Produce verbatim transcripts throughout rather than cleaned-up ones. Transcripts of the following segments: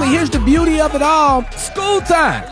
family, here's the beauty of it all. School time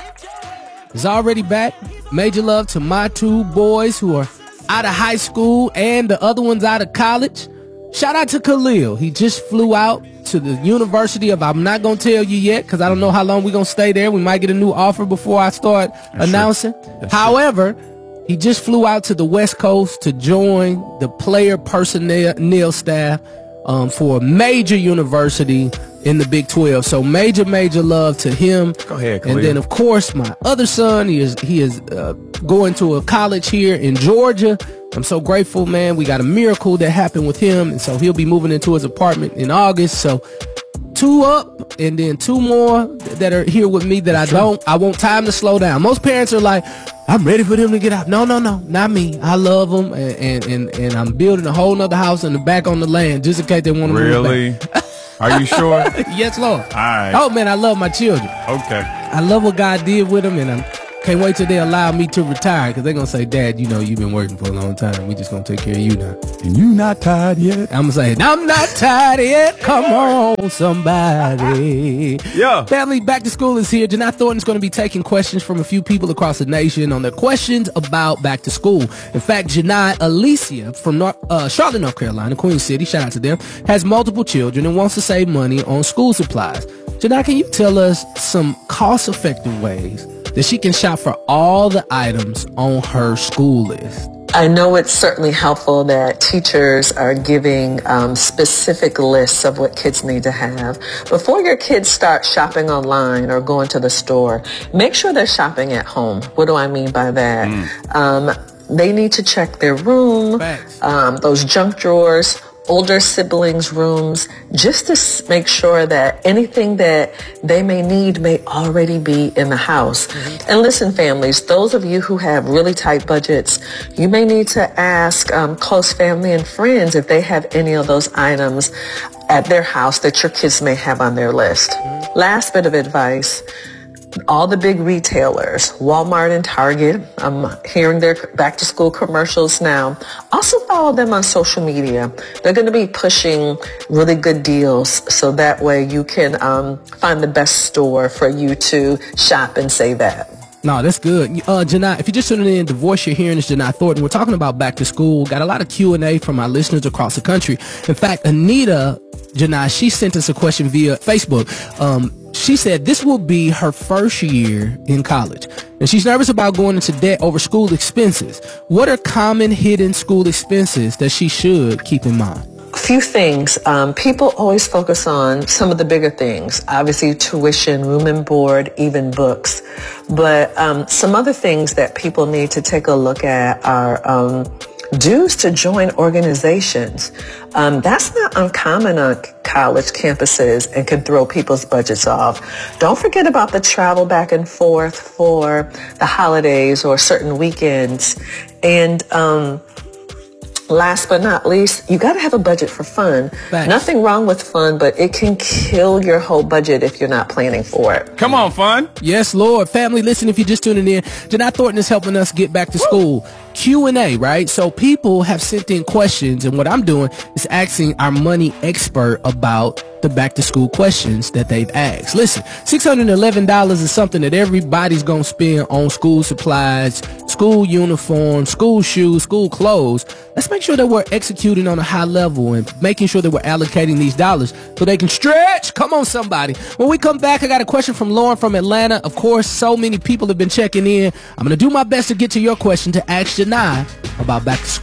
is already back. Major love to my two boys who are out of high school and the other one's out of college. Shout out to Khalil. He just flew out to the University of, I'm not going to tell you yet because I don't know how long we're going to stay there. We might get a new offer before I start That's announcing. However, true. He just flew out to the West Coast to join the player personnel staff um, for a major university in the Big twelve. So major, major love to him. Go ahead, Khalil. And then, of course, my other son, he is, he is uh, going to a college here in Georgia. I'm so grateful, man. We got a miracle that happened with him, and so he'll be moving into his apartment in August. So two up, and then two more that are here with me that That's I don't. True. I want time to slow down. Most parents are like, I'm ready for them to get out. No, no, no, not me. I love them, and and, and, and I'm building a whole nother house in the back on the land just in case they want to really? move back. Are you sure? Yes, Lord. All right. Oh, man, I love my children. Okay. I love what God did with them, and I can't wait till they allow me to retire because they're going to say, Dad, you know, you've been working for a long time. We just going to take care of you now. And you not tired yet? I'm going to say, I'm not tired yet. Come on, somebody. Yeah. Family, back to school is here. Janai Thornton is going to be taking questions from a few people across the nation on their questions about back to school. In fact, Janai Alicia from North, uh, Charlotte, North Carolina, Queen City, shout out to them, has multiple children and wants to save money on school supplies. Janai, can you tell us some cost-effective ways that she can shop for all the items on her school list? I know it's certainly helpful that teachers are giving um, specific lists of what kids need to have. Before your kids start shopping online or going to the store, make sure they're shopping at home. What do I mean by that? Mm. Um, they need to check their room, um, those junk drawers, older siblings' rooms, just to make sure that anything that they may need may already be in the house. Mm-hmm. And listen, families, those of you who have really tight budgets, you may need to ask um, close family and friends if they have any of those items at their house that your kids may have on their list. Mm-hmm. Last bit of advice. All the big retailers, Walmart and Target, I'm hearing their back to school commercials now. Also follow them on social media. They're going to be pushing really good deals so that way you can um, find the best store for you to shop and save at. No, that's good. Uh, Janai, if you're just tuning in, the voice you're hearing is Janai Thornton. We're talking about back to school. Got a lot of Q and A from our listeners across the country. In fact, Anita, Janai, she sent us a question via Facebook. Um, she said this will be her first year in college, and she's nervous about going into debt over school expenses. What are common hidden school expenses that she should keep in mind? A few things. Um, people always focus on some of the bigger things, obviously tuition, room and board, even books. But um, some other things that people need to take a look at are um, dues to join organizations. Um, that's not uncommon on college campuses and can throw people's budgets off. Don't forget about the travel back and forth for the holidays or certain weekends. And um, last but not least, you got to have a budget for fun. Thanks. Nothing wrong with fun, but it can kill your whole budget if you're not planning for it. Come on, fun. Yes, Lord. Family, listen, if you're just tuning in, Janai Thornton is helping us get back to school. Q and A, right? So people have sent in questions, and what I'm doing is asking our money expert about the back to school questions that they've asked. Listen, six hundred eleven dollars is something that everybody's going to spend on school supplies, school uniforms, school shoes, school clothes. Let's make sure that we're executing on a high level and making sure that we're allocating these dollars so they can stretch. Come on, somebody. When we come back, I got a question from Lauren from Atlanta. Of course, so many people have been checking in. I'm going to do my best to get to your question to ask Janai about back to school.